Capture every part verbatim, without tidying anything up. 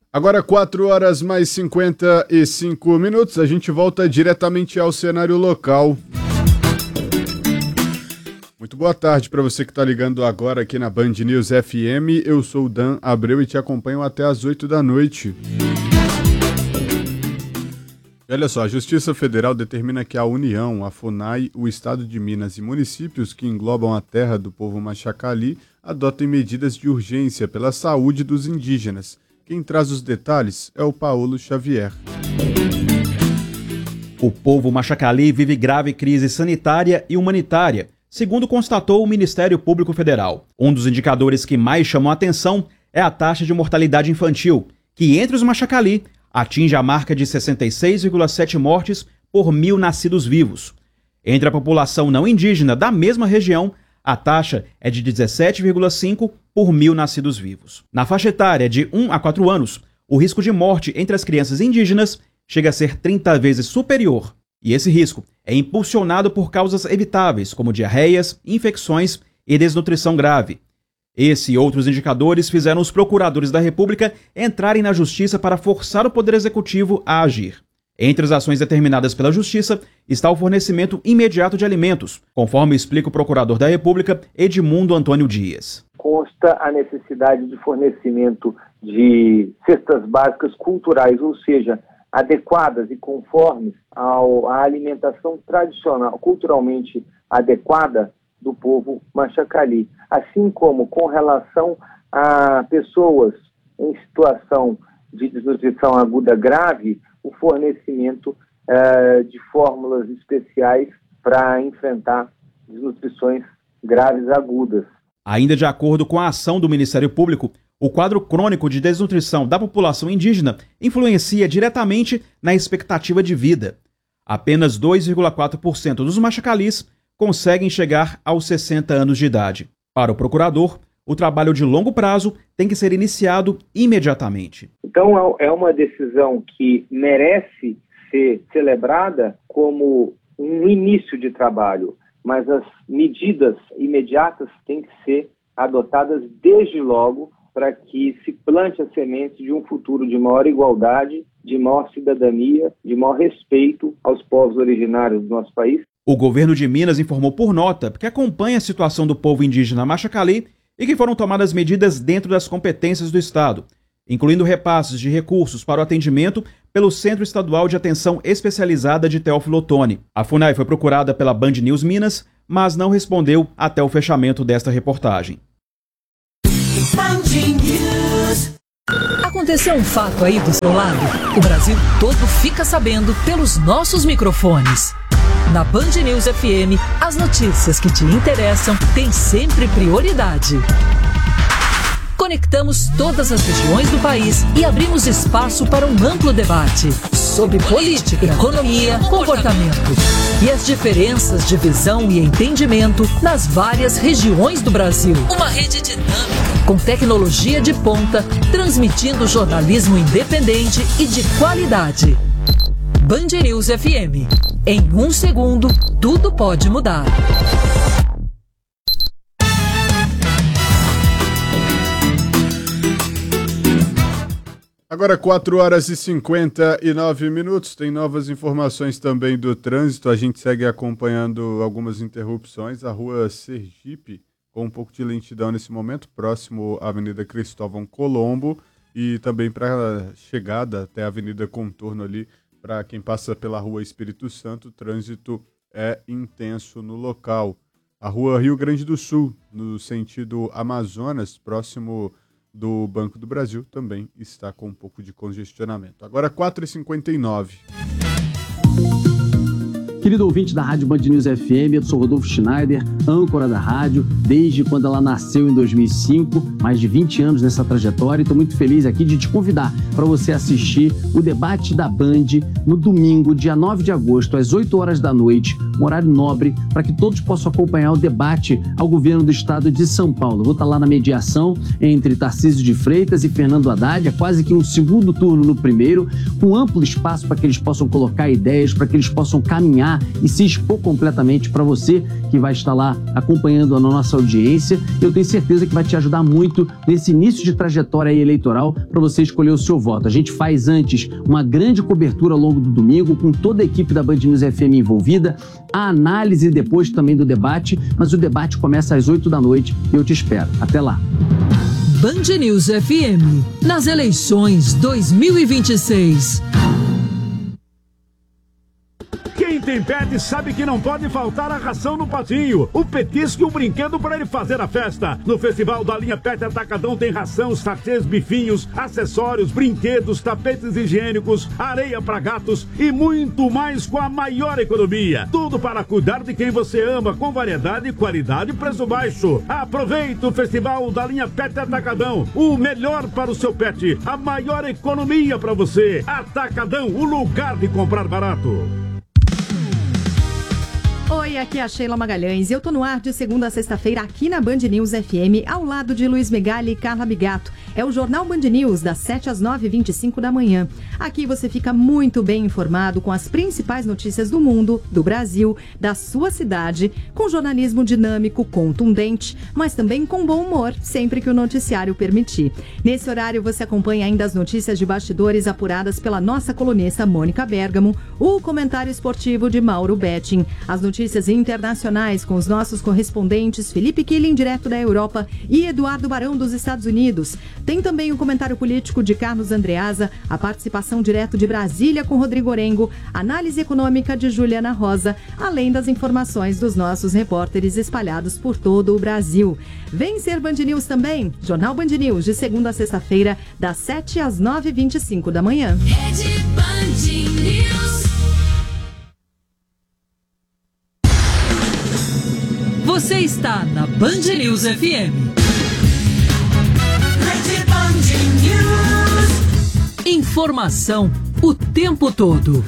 Agora quatro horas mais cinquenta e cinco minutos, a gente volta diretamente ao cenário local. Muito boa tarde para você que está ligando agora aqui na Band News F M. Eu sou o Dan Abreu e te acompanho até às oito da noite. E olha só, a Justiça Federal determina que a União, a FUNAI, o Estado de Minas e municípios que englobam a terra do povo Machacali adotem medidas de urgência pela saúde dos indígenas. Quem traz os detalhes é o Paulo Xavier. O povo Machacali vive grave crise sanitária e humanitária, segundo constatou o Ministério Público Federal. Um dos indicadores que mais chamam a atenção é a taxa de mortalidade infantil, que entre os Machacali atinge a marca de sessenta e seis vírgula sete mortes por mil nascidos vivos. Entre a população não indígena da mesma região, a taxa é de dezessete vírgula cinco por mil nascidos vivos. Na faixa etária de um a quatro anos, o risco de morte entre as crianças indígenas chega a ser trinta vezes superior. E esse risco é impulsionado por causas evitáveis, como diarreias, infecções e desnutrição grave. Esse e outros indicadores fizeram os procuradores da República entrarem na Justiça para forçar o Poder Executivo a agir. Entre as ações determinadas pela Justiça está o fornecimento imediato de alimentos, conforme explica o Procurador da República, Edmundo Antônio Dias. Consta a necessidade de fornecimento de cestas básicas culturais, ou seja, adequadas e conformes ao, à alimentação tradicional, culturalmente adequada do povo Machacali, assim como com relação a pessoas em situação de desnutrição aguda grave, o fornecimento uh, de fórmulas especiais para enfrentar desnutrições graves agudas. Ainda de acordo com a ação do Ministério Público, o quadro crônico de desnutrição da população indígena influencia diretamente na expectativa de vida. Apenas dois vírgula quatro por cento dos machacalis conseguem chegar aos sessenta anos de idade. Para o procurador, o trabalho de longo prazo tem que ser iniciado imediatamente. Então é uma decisão que merece ser celebrada como um início de trabalho, mas as medidas imediatas têm que ser adotadas desde logo para que se plante a semente de um futuro de maior igualdade, de maior cidadania, de maior respeito aos povos originários do nosso país. O governo de Minas informou por nota que acompanha a situação do povo indígena Machacali e que foram tomadas medidas dentro das competências do Estado, incluindo repasses de recursos para o atendimento pelo Centro Estadual de Atenção Especializada de Teófilo Otoni. A FUNAI foi procurada pela Band News Minas, mas não respondeu até o fechamento desta reportagem. Aconteceu um fato aí do seu lado? O Brasil todo fica sabendo pelos nossos microfones. Na Band News F M, as notícias que te interessam têm sempre prioridade. Conectamos todas as regiões do país e abrimos espaço para um amplo debate sobre política, economia, comportamento e as diferenças de visão e entendimento nas várias regiões do Brasil. Uma rede dinâmica, com tecnologia de ponta, transmitindo jornalismo independente e de qualidade. Band News F M. Em um segundo, tudo pode mudar. Agora quatro horas e cinquenta e nove minutos, tem novas informações também do trânsito, a gente segue acompanhando algumas interrupções, a rua Sergipe com um pouco de lentidão nesse momento, próximo à Avenida Cristóvão Colombo e também para chegada até a Avenida Contorno ali, para quem passa pela rua Espírito Santo, o trânsito é intenso no local. A rua Rio Grande do Sul, no sentido Amazonas, próximo do Banco do Brasil, também está com um pouco de congestionamento. Agora quatro e cinquenta e nove. Querido ouvinte da Rádio Band News F M, eu sou Rodolfo Schneider, âncora da rádio, desde quando ela nasceu em dois mil e cinco, mais de vinte anos nessa trajetória, e estou muito feliz aqui de te convidar para você assistir o debate da Band no domingo, dia nove de agosto, às oito horas da noite, um horário nobre, para que todos possam acompanhar o debate ao governo do estado de São Paulo. Eu vou estar lá na mediação entre Tarcísio de Freitas e Fernando Haddad, é quase que um segundo turno no primeiro, com amplo espaço para que eles possam colocar ideias, para que eles possam caminhar falar e se expor completamente para você que vai estar lá acompanhando a nossa audiência. Eu tenho certeza que vai te ajudar muito nesse início de trajetória eleitoral para você escolher o seu voto. A gente faz antes uma grande cobertura ao longo do domingo com toda a equipe da Band News F M envolvida, a análise depois também do debate, mas o debate começa às oito da noite e eu te espero. Até lá. Band News F M, nas eleições dois mil e vinte e seis. Quem tem pet sabe que não pode faltar a ração no patinho, o petisco e o brinquedo para ele fazer a festa. No Festival da Linha Pet Atacadão tem ração, sachês, bifinhos, acessórios, brinquedos, tapetes higiênicos, areia para gatos e muito mais com a maior economia. Tudo para cuidar de quem você ama, com variedade, qualidade e preço baixo. Aproveite o Festival da Linha Pet Atacadão, o melhor para o seu pet, a maior economia para você. Atacadão, o lugar de comprar barato. Oi, aqui é a Sheila Magalhães e eu tô no ar de segunda a sexta-feira aqui na Band News F M, ao lado de Luiz Megali e Carla Bigato. É o Jornal Band News, das sete às nove e vinte e cinco da manhã. Aqui você fica muito bem informado com as principais notícias do mundo, do Brasil, da sua cidade, com jornalismo dinâmico, contundente, mas também com bom humor, sempre que o noticiário permitir. Nesse horário você acompanha ainda as notícias de bastidores apuradas pela nossa colunista Mônica Bergamo, o comentário esportivo de Mauro Betting, as notícias Notícias internacionais com os nossos correspondentes Felipe Killing, direto da Europa, e Eduardo Barão, dos Estados Unidos. Tem também o comentário político de Carlos Andreasa, a participação direto de Brasília com Rodrigo Orengo, análise econômica de Juliana Rosa, além das informações dos nossos repórteres espalhados por todo o Brasil. Vem ser Band News também, Jornal Band News, de segunda a sexta-feira, das sete às nove e vinte e cinco da manhã. Rede Band News. Você está na Band News F M. Rede Band News. Informação o tempo todo.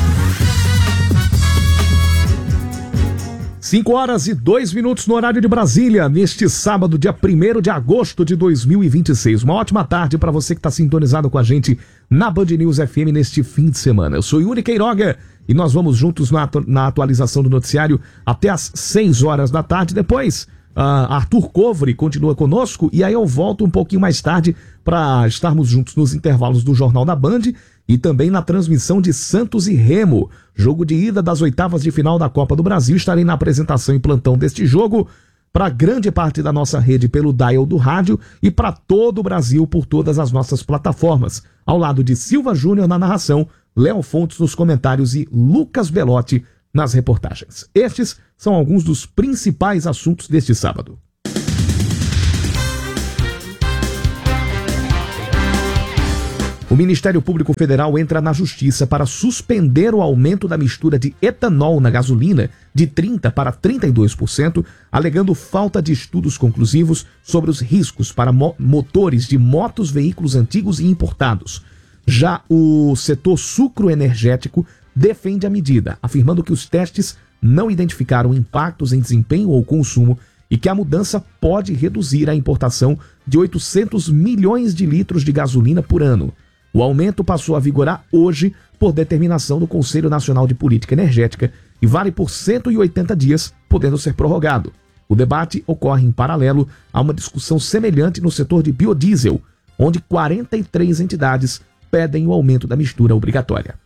cinco horas e dois minutos no horário de Brasília, neste sábado, dia primeiro de agosto de dois mil e vinte e seis. Uma ótima tarde para você que está sintonizado com a gente na Band News F M neste fim de semana. Eu sou Yuri Queiroga e nós vamos juntos na, atu- na atualização do noticiário até às seis horas da tarde. Depois, uh, Arthur Covre continua conosco e aí eu volto um pouquinho mais tarde para estarmos juntos nos intervalos do Jornal da Band e também na transmissão de Santos e Remo, jogo de ida das oitavas de final da Copa do Brasil. Estarei na apresentação e plantão deste jogo para grande parte da nossa rede pelo dial do rádio e para todo o Brasil por todas as nossas plataformas, ao lado de Silva Júnior na narração, Léo Fontes nos comentários e Lucas Belotti nas reportagens. Estes são alguns dos principais assuntos deste sábado. O Ministério Público Federal entra na Justiça para suspender o aumento da mistura de etanol na gasolina de trinta por cento para trinta e dois por cento, alegando falta de estudos conclusivos sobre os riscos para mo- motores de motos, veículos antigos e importados. Já o setor sucroenergético defende a medida, afirmando que os testes não identificaram impactos em desempenho ou consumo e que a mudança pode reduzir a importação de oitocentos milhões de litros de gasolina por ano. O aumento passou a vigorar hoje por determinação do Conselho Nacional de Política Energética e vale por cento e oitenta dias, podendo ser prorrogado. O debate ocorre em paralelo a uma discussão semelhante no setor de biodiesel, onde quarenta e três entidades pedem o aumento da mistura obrigatória.